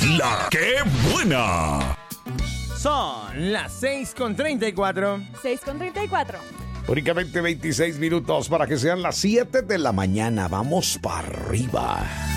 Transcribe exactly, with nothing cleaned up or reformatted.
La que buena. Son las seis con treinta y cuatro. seis con treinta y cuatro. Únicamente veintiséis minutos para que sean las siete de la mañana. Vamos para arriba.